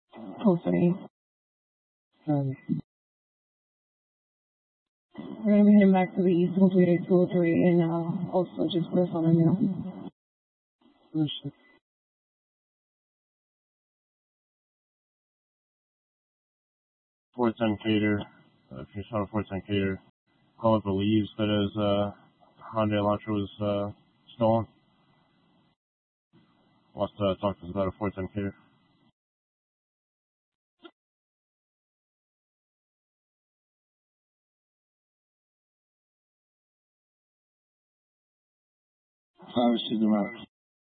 hopefully. We're gonna be heading back to the east, hopefully to 203, and also just for a summer meal. Four ten Cater. If you saw 410 Cater, caller believes that his Hyundai Elantra was stolen. Wants to talk to us about a 410 Cater. Cyrus to the route.